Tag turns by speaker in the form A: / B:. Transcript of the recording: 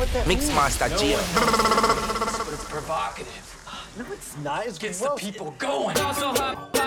A: what that means.
B: Mixmaster Gio.
C: But it's provocative.
A: No, it's not. It's
C: Gets
A: gross.
C: the people going.